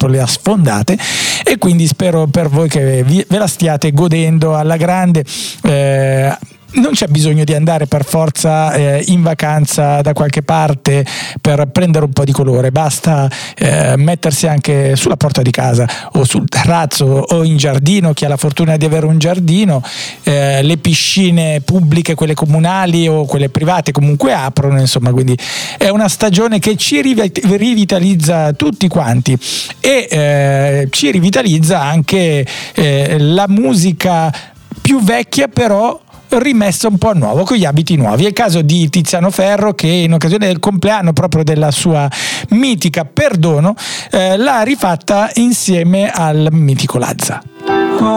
proprio le ha sfondate, e quindi spero per voi che ve la stiate godendo alla grande. Non c'è bisogno di andare per forza in vacanza da qualche parte per prendere un po' di colore, basta mettersi anche sulla porta di casa o sul terrazzo o in giardino, chi ha la fortuna di avere un giardino. Le piscine pubbliche, quelle comunali o quelle private, comunque aprono, insomma, quindi è una stagione che ci rivitalizza tutti quanti, e ci rivitalizza anche la musica più vecchia, però rimessa un po' a nuovo, con gli abiti nuovi. È il caso di Tiziano Ferro, che in occasione del compleanno proprio della sua mitica Perdono l'ha rifatta insieme al mitico Lazza.